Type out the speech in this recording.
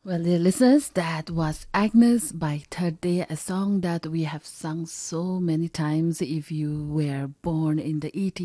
Well, dear listeners, that was Agnes by Third Day, a song that we have sung so many times if you were born in the 80s.